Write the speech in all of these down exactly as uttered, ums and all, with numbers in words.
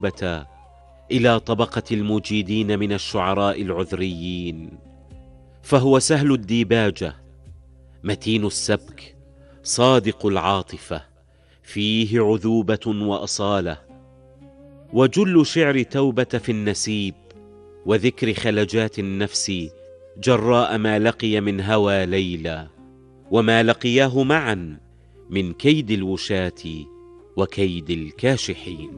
توبة إلى طبقة المجيدين من الشعراء العذريين، فهو سهل الديباجة، متين السبك، صادق العاطفة، فيه عذوبة وأصالة. وجل شعر توبة في النسيب وذكر خلجات النفس جراء ما لقي من هوى ليلى، وما لقياه معا من كيد الوشاة وكيد الكاشحين.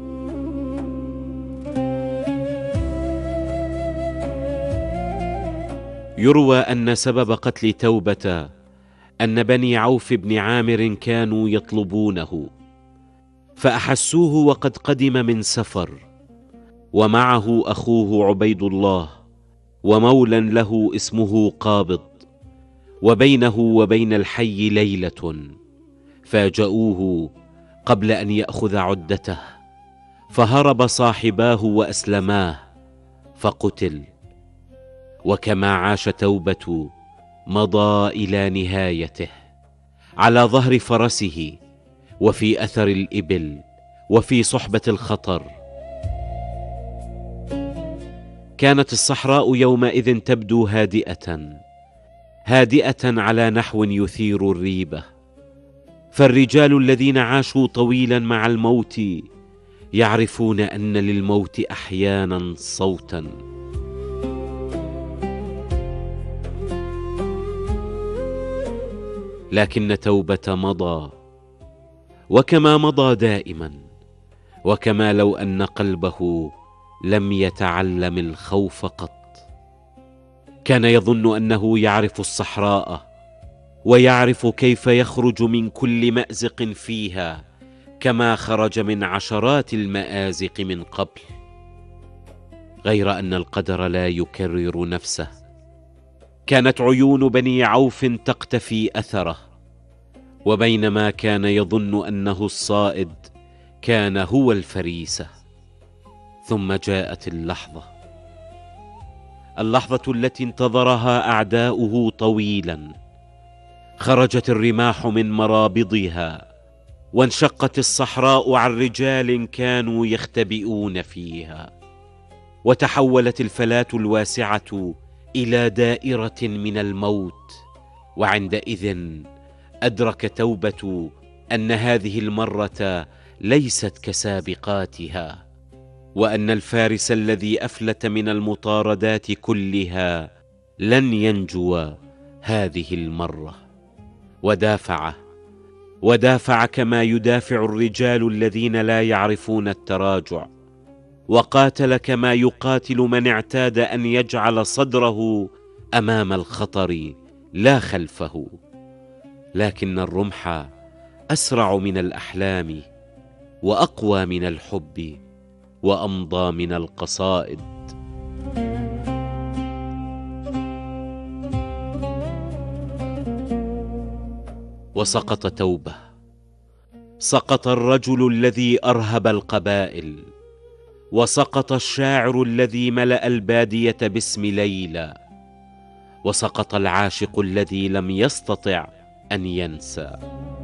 يروى أن سبب قتل توبة أن بني عوف بن عامر كانوا يطلبونه، فأحسوه وقد قدم من سفر، ومعه أخوه عبيد الله ومولى له اسمه قابض، وبينه وبين الحي ليلة، فاجأوه قبل أن يأخذ عدته، فهرب صاحباه وأسلماه فقتل. وكما عاش توبة مضى إلى نهايته على ظهر فرسه وفي أثر الإبل وفي صحبة الخطر. كانت الصحراء يومئذ تبدو هادئة هادئة على نحو يثير الريبة، فالرجال الذين عاشوا طويلا مع الموت يعرفون أن للموت أحيانا صوتا. لكن توبة مضى، وكما مضى دائما، وكما لو أن قلبه لم يتعلم الخوف قط. كان يظن أنه يعرف الصحراء ويعرف كيف يخرج من كل مأزق فيها كما خرج من عشرات المآزق من قبل، غير أن القدر لا يكرر نفسه. كانت عيون بني عوف تقتفي أثره، وبينما كان يظن أنه الصائد كان هو الفريسة. ثم جاءت اللحظة، اللحظة التي انتظرها أعداؤه طويلا. خرجت الرماح من مرابضها، وانشقت الصحراء عن رجال كانوا يختبئون فيها، وتحولت الفلاة الواسعة إلى دائرة من الموت. وعندئذ أدرك توبة أن هذه المرة ليست كسابقاتها، وأن الفارس الذي أفلت من المطاردات كلها لن ينجو هذه المرة. ودافع ودافع كما يدافع الرجال الذين لا يعرفون التراجع، وقاتل كما يقاتل من اعتاد أن يجعل صدره أمام الخطر لا خلفه. لكن الرمح أسرع من الأحلام، وأقوى من الحب، وأمضى من القصائد. وسقط توبة، سقط الرجل الذي أرهب القبائل، وسقط الشاعر الذي ملأ البادية باسم ليلى، وسقط العاشق الذي لم يستطع أن ينسى.